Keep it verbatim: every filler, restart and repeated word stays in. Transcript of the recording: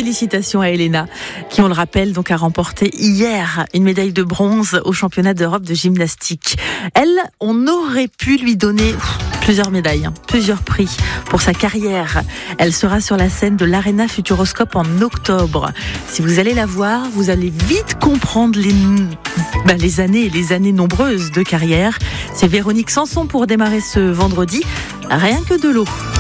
félicitations à Elena, qui, on le rappelle, donc a remporté hier une médaille de bronze au championnat d'Europe de gymnastique. Elle, on aurait pu lui donner plusieurs médailles, hein, plusieurs prix pour sa carrière. Elle sera sur la scène de l'Arena Futuroscope en octobre. Si vous allez la voir, vous allez vite comprendre les, bah, les années et les années nombreuses de carrière. C'est Véronique Sanson pour démarrer ce vendredi. Rien que de l'eau.